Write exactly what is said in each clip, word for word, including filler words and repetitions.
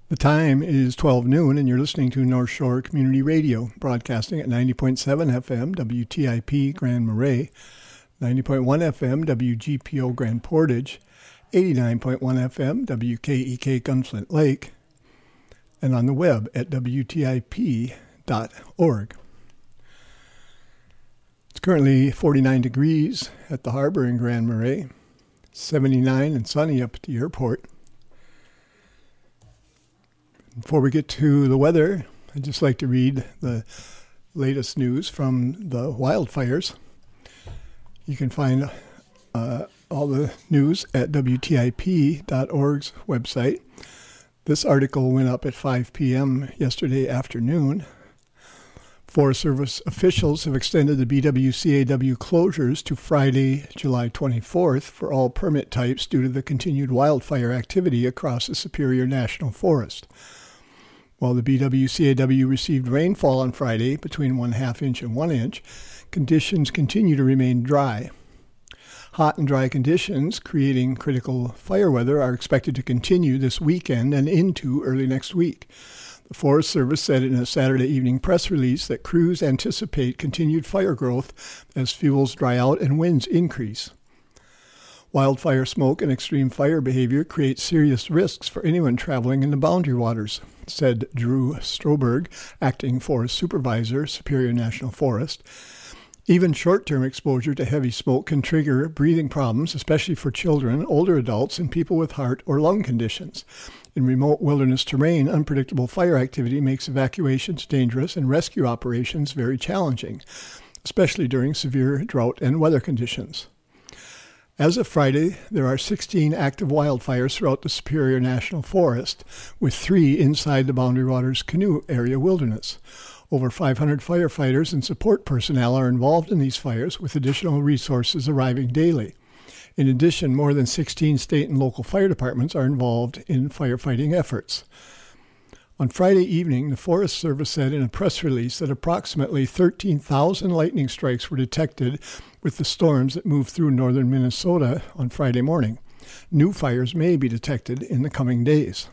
The time is twelve noon, and you're listening to North Shore Community Radio, broadcasting at ninety point seven F M W T I P Grand Marais, ninety point one F M W G P O Grand Portage, eighty-nine point one F M W K E K Gunflint Lake, and on the web at W T I P dot org. It's currently forty-nine degrees at the harbor in Grand Marais, seventy-nine and sunny up at the airport. Before we get to the weather, I'd just like to read the latest news from the wildfires. You can find uh, all the news at W T I P dot org's website. This article went up at five p.m. yesterday afternoon. Forest Service officials have extended the B W C A W closures to Friday, July twenty-fourth for all permit types due to the continued wildfire activity across the Superior National Forest. While the B W C A W received rainfall on Friday between one half inch and one inch, conditions continue to remain dry. Hot and dry conditions creating critical fire weather are expected to continue this weekend and into early next week. The Forest Service said in a Saturday evening press release that crews anticipate continued fire growth as fuels dry out and winds increase. Wildfire smoke and extreme fire behavior create serious risks for anyone traveling in the boundary waters, said Drew Stroberg, acting forest supervisor, Superior National Forest. Even short-term exposure to heavy smoke can trigger breathing problems, especially for children, older adults, and people with heart or lung conditions. In remote wilderness terrain, unpredictable fire activity makes evacuations dangerous and rescue operations very challenging, especially during severe drought and weather conditions. As of Friday, there are sixteen active wildfires throughout the Superior National Forest, with three inside the Boundary Waters Canoe Area Wilderness. Over five hundred firefighters and support personnel are involved in these fires, with additional resources arriving daily. In addition, more than sixteen state and local fire departments are involved in firefighting efforts. On Friday evening, the Forest Service said in a press release that approximately thirteen thousand lightning strikes were detected with the storms that moved through northern Minnesota on Friday morning. New fires may be detected in the coming days.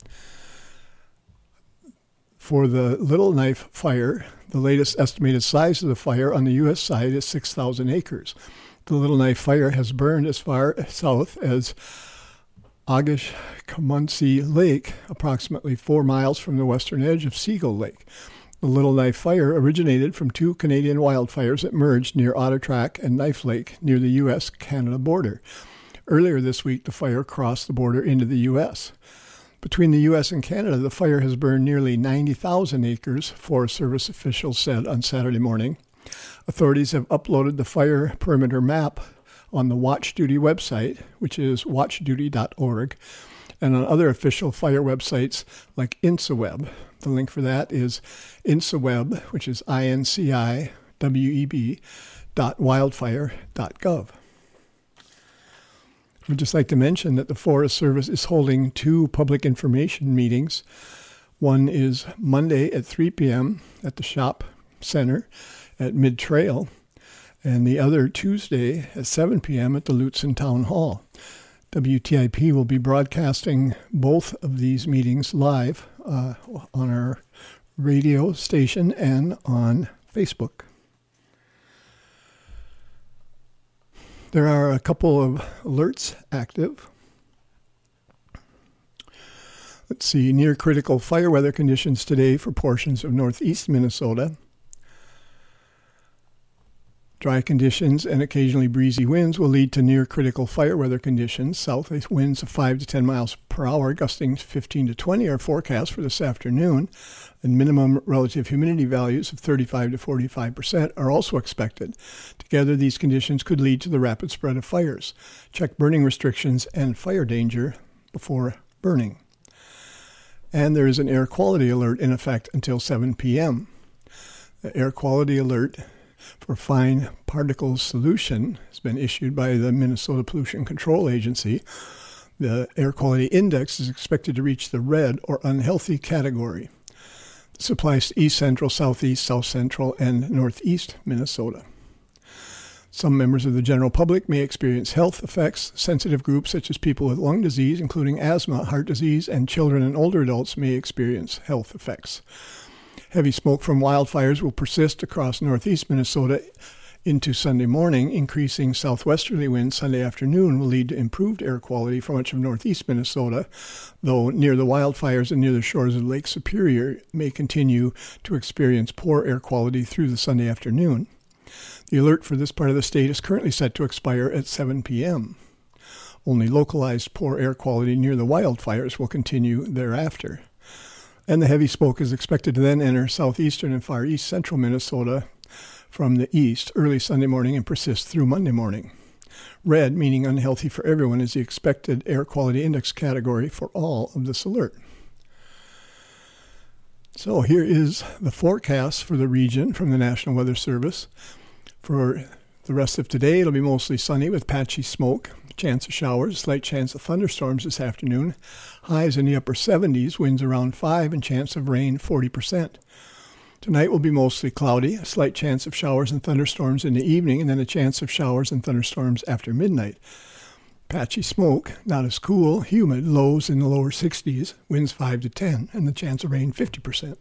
For the Little Knife Fire, the latest estimated size of the fire on the U S side is six thousand acres. The Little Knife Fire has burned as far south as Agashkamunsi Lake, approximately four miles from the western edge of Seagull Lake. The Little Knife Fire originated from two Canadian wildfires that merged near Otter Track and Knife Lake near the U S Canada border. Earlier this week, the fire crossed the border into the U S Between the U S and Canada, the fire has burned nearly ninety thousand acres, Forest Service officials said on Saturday morning. Authorities have uploaded the fire perimeter map on the Watch Duty website, which is watch duty dot org, and on other official fire websites like InciWeb. The link for that is InciWeb, which is I N C I W E B dot wildfire dot gov. I'd just like to mention that the Forest Service is holding two public information meetings. One is Monday at three p.m. at the Shop Center at Mid-Trail, and the other Tuesday at seven p.m. at the Lutsen Town Hall. W T I P will be broadcasting both of these meetings live uh, on our radio station and on Facebook. There are a couple of alerts active. Let's see, near critical fire weather conditions today for portions of northeast Minnesota. Dry conditions and occasionally breezy winds will lead to near critical fire weather conditions. South winds of five to ten miles per hour, gusting fifteen to twenty are forecast for this afternoon, and minimum relative humidity values of thirty-five to forty-five percent are also expected. Together, these conditions could lead to the rapid spread of fires. Check burning restrictions and fire danger before burning. And there is an air quality alert in effect until seven p.m. The air quality alert for fine particles solution has been issued by the Minnesota Pollution Control Agency. The air quality index is expected to reach the red or unhealthy category. This applies to east central, southeast, south central, and northeast Minnesota. Some members of the general public may experience health effects. Sensitive groups such as people with lung disease, including asthma, heart disease, and children and older adults may experience health effects. Heavy smoke from wildfires will persist across northeast Minnesota into Sunday morning. Increasing southwesterly winds Sunday afternoon will lead to improved air quality for much of northeast Minnesota, though near the wildfires and near the shores of Lake Superior may continue to experience poor air quality through the Sunday afternoon. The alert for this part of the state is currently set to expire at seven p.m. Only localized poor air quality near the wildfires will continue thereafter. And the heavy smoke is expected to then enter southeastern and far east central Minnesota from the east early Sunday morning and persist through Monday morning. Red, meaning unhealthy for everyone, is the expected air quality index category for all of this alert. So here is the forecast for the region from the National Weather Service. For the rest of today, it'll be mostly sunny with patchy smoke, chance of showers, slight chance of thunderstorms this afternoon, highs in the upper seventies, winds around five, and chance of rain forty percent. Tonight will be mostly cloudy, a slight chance of showers and thunderstorms in the evening, and then a chance of showers and thunderstorms after midnight. Patchy smoke, not as cool, humid, lows in the lower sixties, winds five to ten, and the chance of rain fifty percent.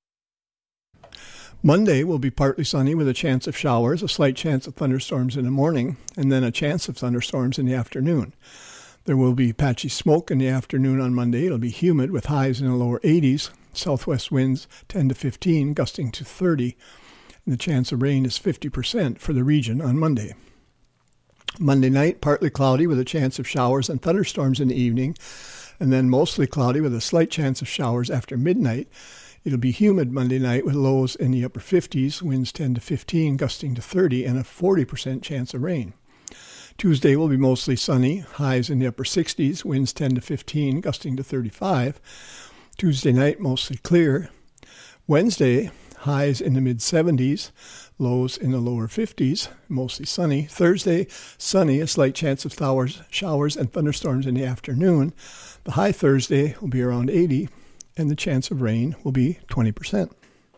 Monday will be partly sunny with a chance of showers, a slight chance of thunderstorms in the morning, and then a chance of thunderstorms in the afternoon. There will be patchy smoke in the afternoon on Monday. It'll be humid with highs in the lower eighties, southwest winds ten to fifteen, gusting to thirty, and the chance of rain is fifty percent for the region on Monday. Monday night, partly cloudy with a chance of showers and thunderstorms in the evening, and then mostly cloudy with a slight chance of showers after midnight. It'll be humid Monday night with lows in the upper fifties, winds ten to fifteen, gusting to thirty, and a forty percent chance of rain. Tuesday will be mostly sunny, highs in the upper sixties, winds ten to fifteen, gusting to thirty-five. Tuesday night, mostly clear. Wednesday, highs in the mid-seventies, lows in the lower fifties, mostly sunny. Thursday, sunny, a slight chance of showers, showers and thunderstorms in the afternoon. The high Thursday will be around eighty. And the chance of rain will be twenty percent.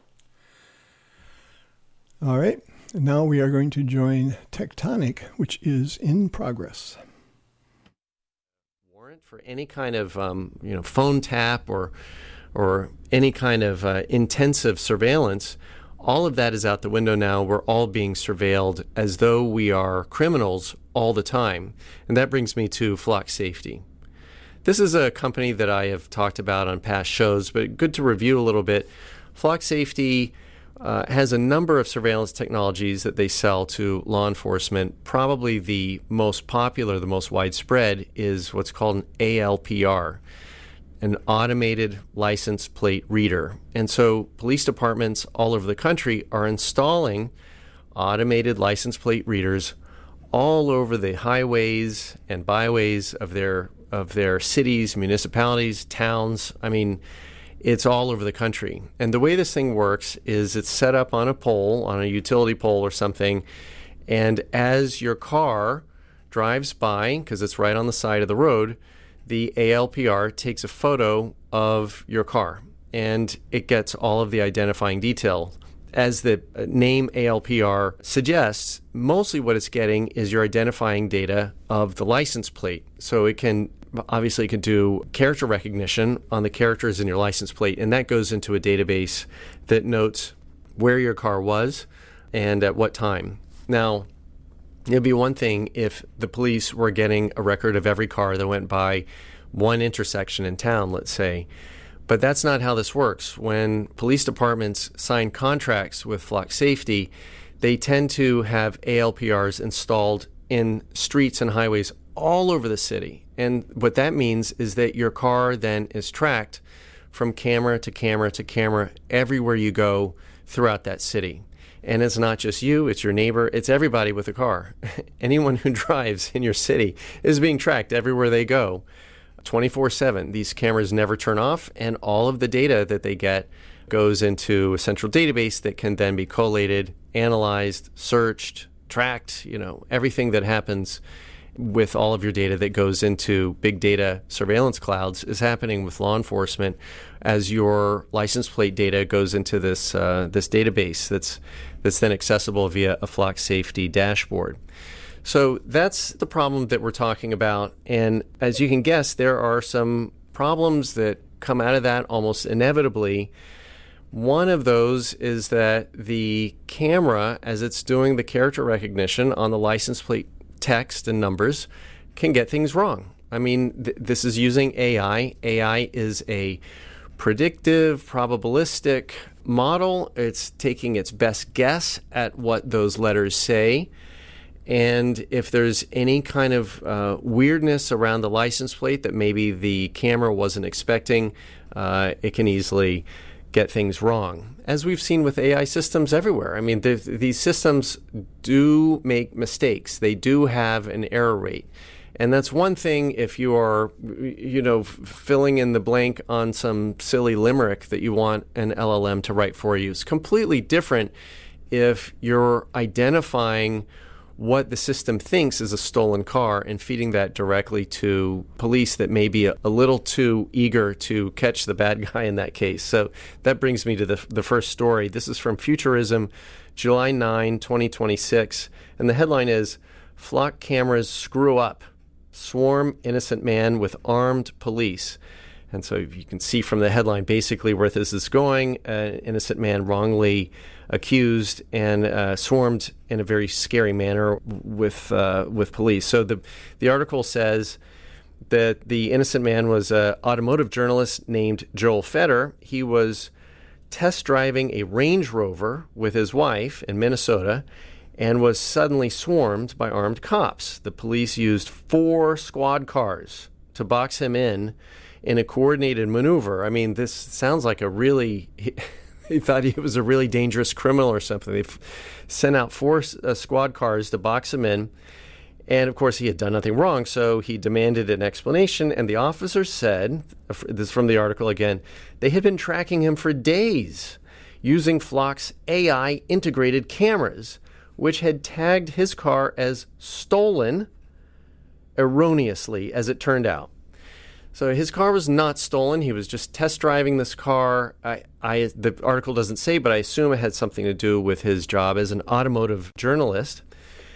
All right, and now we are going to join Tectonic, which is in progress. Warrant for any kind of um, you know phone tap or or any kind of uh, intensive surveillance, all of that is out the window now. We're all being surveilled as though we are criminals all the time, and that brings me to Flock Safety. This is a company that I have talked about on past shows, but good to review a little bit. Flock Safety uh, has a number of surveillance technologies that they sell to law enforcement. Probably the most popular, the most widespread, is what's called an A L P R, an automated license plate reader. And so police departments all over the country are installing automated license plate readers all over the highways and byways of their of their cities, municipalities, towns. I mean, it's all over the country. And the way this thing works is it's set up on a pole, on a utility pole or something, and as your car drives by, because it's right on the side of the road, the A L P R takes a photo of your car, and it gets all of the identifying detail. As the name A L P R suggests, mostly what it's getting is your identifying data of the license plate. So it can obviously it can do character recognition on the characters in your license plate, and that goes into a database that notes where your car was and at what time. Now, it'd be one thing if the police were getting a record of every car that went by one intersection in town, let's say. But that's not how this works. When police departments sign contracts with Flock Safety, they tend to have A L P Rs installed in streets and highways all over the city. And what that means is that your car then is tracked from camera to camera to camera everywhere you go throughout that city. And it's not just you, it's your neighbor, it's everybody with a car. Anyone who drives in your city is being tracked everywhere they go. twenty-four seven. These cameras never turn off, and all of the data that they get goes into a central database that can then be collated, analyzed, searched, tracked, you know, everything that happens with all of your data that goes into big data surveillance clouds is happening with law enforcement as your license plate data goes into this uh, this database that's that's then accessible via a Flock Safety dashboard. So that's the problem that we're talking about. And as you can guess, there are some problems that come out of that almost inevitably. One of those is that the camera, as it's doing the character recognition on the license plate text and numbers, can get things wrong. I mean, th- this is using A I. A I is a predictive, probabilistic model. It's taking its best guess at what those letters say. And if there's any kind of uh, weirdness around the license plate that maybe the camera wasn't expecting, uh, it can easily get things wrong, as we've seen with A I systems everywhere. I mean, these systems do make mistakes. They do have an error rate. And that's one thing if you are, you know, filling in the blank on some silly limerick that you want an L L M to write for you. It's completely different if you're identifying what the system thinks is a stolen car and feeding that directly to police that may be a, a little too eager to catch the bad guy in that case. So that brings me to the, the first story. This is from Futurism, July ninth, twenty twenty-six. And the headline is, Flock Cameras Screw Up. Swarm Innocent Man with Armed Police. And so you can see from the headline basically where this is going. An innocent man wrongly accused and uh, swarmed in a very scary manner with uh, with police. So the the article says that the innocent man was an automotive journalist named Joel Feder. He was test driving a Range Rover with his wife in Minnesota and was suddenly swarmed by armed cops. The police used four squad cars to box him in in a coordinated maneuver. I mean, this sounds like a really... He thought he was a really dangerous criminal or something. They f- sent out four uh, squad cars to box him in. And, of course, he had done nothing wrong, so he demanded an explanation. And the officer said, this is from the article again, they had been tracking him for days using Flock's A I integrated cameras, which had tagged his car as stolen erroneously, as it turned out. So his car was not stolen. He was just test driving this car. I, I, the article doesn't say, but I assume it had something to do with his job as an automotive journalist.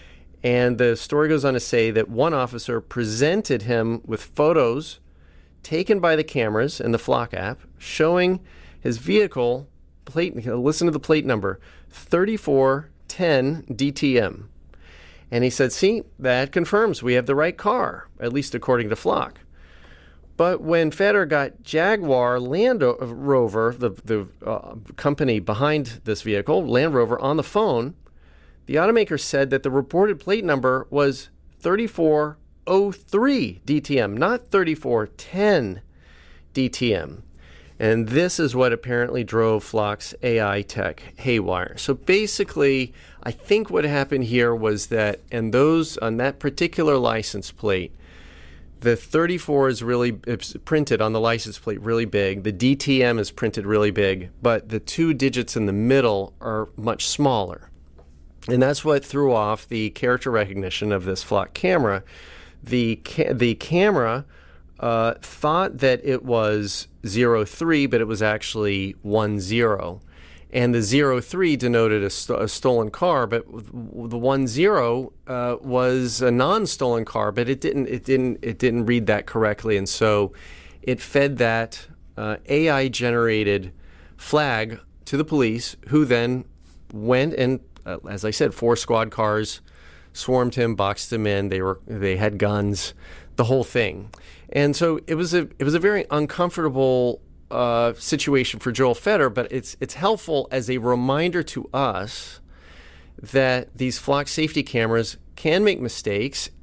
And the story goes on to say that one officer presented him with photos taken by the cameras in the Flock app showing his vehicle plate. Listen to the plate number, thirty-four ten D T M. And he said, see, that confirms we have the right car, at least according to Flock. But when Feder got Jaguar Land Rover, the, the uh, company behind this vehicle, Land Rover, on the phone, the automaker said that the reported plate number was thirty-four oh three D T M, not thirty-four ten D T M. And this is what apparently drove Flock's A I tech haywire. So basically, I think what happened here was that, and those on that particular license plate, the thirty-four is really it's printed on the license plate really big. The D T M is printed really big, but the two digits in the middle are much smaller. And that's what threw off the character recognition of this Flock camera. The ca- the camera uh, thought that it was zero three, but it was actually one zero. And the zero three denoted a, st- a stolen car, but the one zero uh, was a non-stolen car, but it didn't it didn't it didn't read that correctly, and so it fed that uh, A I-generated flag to the police, who then went and, uh, as I said, four squad cars swarmed him, boxed him in. They were they had guns, the whole thing, and so it was a it was a very uncomfortable Uh, situation for Joel Feder, but it's it's helpful as a reminder to us that these Flock safety cameras can make mistakes,